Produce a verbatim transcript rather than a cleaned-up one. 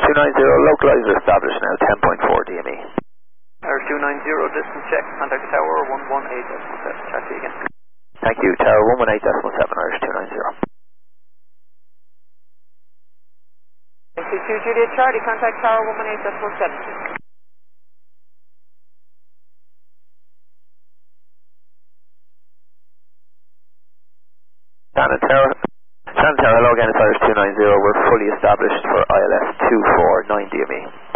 two nine zero, localizer established now, ten point four D M E. Irish two nine zero, distance check, contact the tower one one eight decimal seven, chat to you again. Thank you, tower one one eight decimal seven, Irish two nine zero. Thank you, two Juliet Charlie, contact tower one one eight decimal seven. Shannon Tower, Shannon Tower, hello again, it's Irish two nine zero, we're fully established for I L S two four nine D M E.